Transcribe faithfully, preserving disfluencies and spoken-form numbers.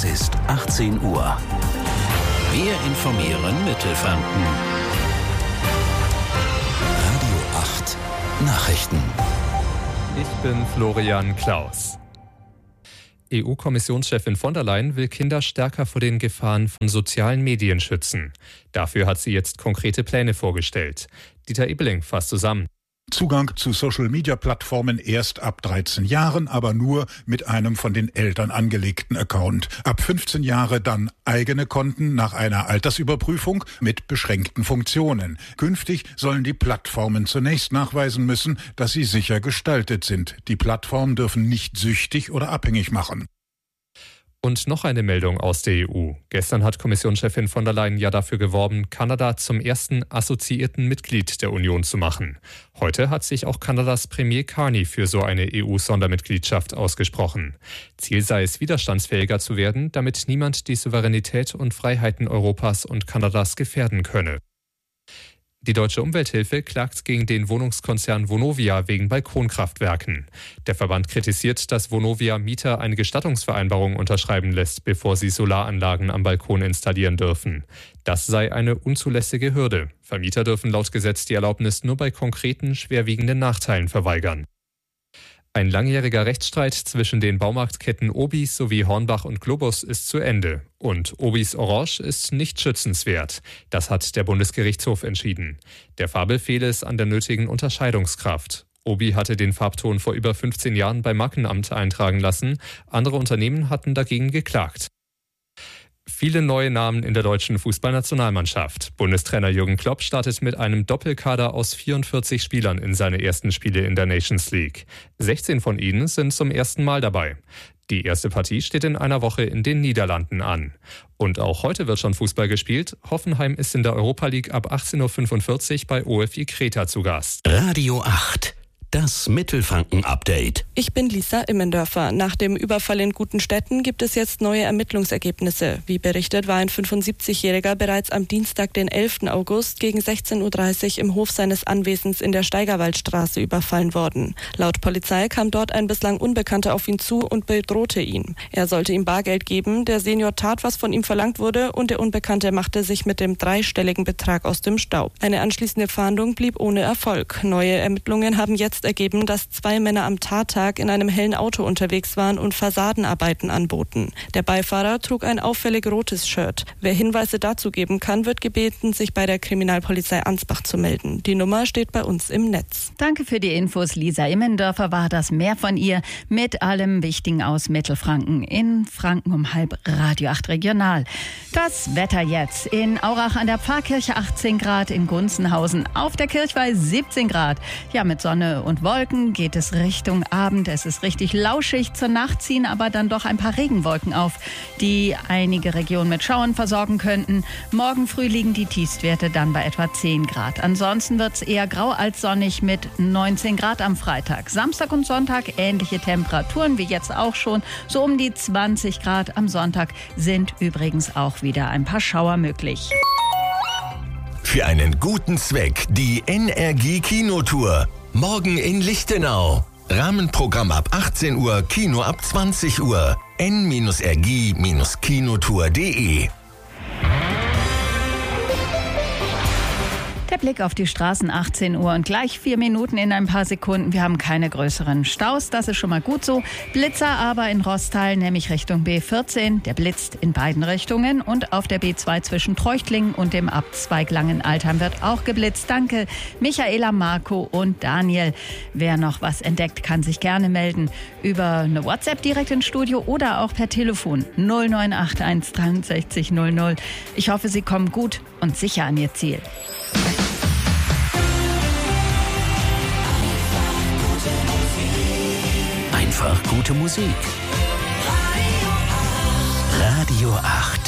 Es ist achtzehn Uhr. Wir informieren Mittelfranken. Radio acht Nachrichten. Ich bin Florian Klaus. E U-Kommissionschefin von der Leyen will Kinder stärker vor den Gefahren von sozialen Medien schützen. Dafür hat sie jetzt konkrete Pläne vorgestellt. Dieter Ebeling fasst zusammen. Zugang zu Social-Media-Plattformen erst ab dreizehn Jahren, aber nur mit einem von den Eltern angelegten Account. Ab fünfzehn Jahre dann eigene Konten nach einer Altersüberprüfung mit beschränkten Funktionen. Künftig sollen die Plattformen zunächst nachweisen müssen, dass sie sicher gestaltet sind. Die Plattformen dürfen nicht süchtig oder abhängig machen. Und noch eine Meldung aus der E U. Gestern hat Kommissionschefin von der Leyen ja dafür geworben, Kanada zum ersten assoziierten Mitglied der Union zu machen. Heute hat sich auch Kanadas Premier Carney für so eine E U-Sondermitgliedschaft ausgesprochen. Ziel sei es, widerstandsfähiger zu werden, damit niemand die Souveränität und Freiheiten Europas und Kanadas gefährden könne. Die Deutsche Umwelthilfe klagt gegen den Wohnungskonzern Vonovia wegen Balkonkraftwerken. Der Verband kritisiert, dass Vonovia Mieter eine Gestattungsvereinbarung unterschreiben lässt, bevor sie Solaranlagen am Balkon installieren dürfen. Das sei eine unzulässige Hürde. Vermieter dürfen laut Gesetz die Erlaubnis nur bei konkreten, schwerwiegenden Nachteilen verweigern. Ein langjähriger Rechtsstreit zwischen den Baumarktketten Obis sowie Hornbach und Globus ist zu Ende. Und Obis Orange ist nicht schützenswert. Das hat der Bundesgerichtshof entschieden. Der Farbe fehle es an der nötigen Unterscheidungskraft. Obi hatte den Farbton vor über fünfzehn Jahren beim Markenamt eintragen lassen. Andere Unternehmen hatten dagegen geklagt. Viele neue Namen in der deutschen Fußballnationalmannschaft. Bundestrainer Jürgen Klopp startet mit einem Doppelkader aus vierundvierzig Spielern in seine ersten Spiele in der Nations League. sechzehn von ihnen sind zum ersten Mal dabei. Die erste Partie steht in einer Woche in den Niederlanden an. Und auch heute wird schon Fußball gespielt. Hoffenheim ist in der Europa League ab achtzehn Uhr fünfundvierzig bei O F I Kreta zu Gast. Radio acht. Das Mittelfranken-Update. Ich bin Lisa Immendörfer. Nach dem Überfall in Gutenstetten gibt es jetzt neue Ermittlungsergebnisse. Wie berichtet, war ein fünfundsiebzigjähriger bereits am Dienstag, den elften August, gegen sechzehn Uhr dreißig im Hof seines Anwesens in der Steigerwaldstraße überfallen worden. Laut Polizei kam dort ein bislang Unbekannter auf ihn zu und bedrohte ihn. Er sollte ihm Bargeld geben, der Senior tat, was von ihm verlangt wurde, und der Unbekannte machte sich mit dem dreistelligen Betrag aus dem Staub. Eine anschließende Fahndung blieb ohne Erfolg. Neue Ermittlungen haben jetzt ergeben, dass zwei Männer am Tattag in einem hellen Auto unterwegs waren und Fassadenarbeiten anboten. Der Beifahrer trug ein auffällig rotes Shirt. Wer Hinweise dazu geben kann, wird gebeten, sich bei der Kriminalpolizei Ansbach zu melden. Die Nummer steht bei uns im Netz. Danke für die Infos. Lisa Immendörfer war das. Mehr von ihr mit allem Wichtigen aus Mittelfranken. In Franken um halb Radio acht Regional. Das Wetter jetzt. In Aurach an der Pfarrkirche achtzehn Grad, in Gunzenhausen auf der Kirchweih siebzehn Grad. Ja, mit Sonne und Wolken geht es Richtung Abend. Es ist richtig lauschig. Zur Nacht ziehen aber dann doch ein paar Regenwolken auf, die einige Regionen mit Schauern versorgen könnten. Morgen früh liegen die Tiefstwerte dann bei etwa zehn Grad. Ansonsten wird es eher grau als sonnig mit neunzehn Grad am Freitag. Samstag und Sonntag ähnliche Temperaturen wie jetzt auch schon. So um die zwanzig Grad. Am Sonntag sind übrigens auch wieder ein paar Schauer möglich. Für einen guten Zweck die Energie-Kinotour. Morgen in Lichtenau. Rahmenprogramm ab achtzehn Uhr, Kino ab zwanzig Uhr. n r g kinotour punkt de. Der Blick auf die Straßen, achtzehn Uhr und gleich vier Minuten in ein paar Sekunden. Wir haben keine größeren Staus, das ist schon mal gut so. Blitzer aber in Rostal, nämlich Richtung B vierzehn. Der blitzt in beiden Richtungen und auf der B zwei zwischen Treuchtlingen und dem Abzweig Langenaltheim wird auch geblitzt. Danke Michaela, Marco und Daniel. Wer noch was entdeckt, kann sich gerne melden über eine WhatsApp direkt ins Studio oder auch per Telefon null neun acht eins sechs drei null null. Ich hoffe, Sie kommen gut und sicher an Ihr Ziel. Einfach gute Musik. Radio acht.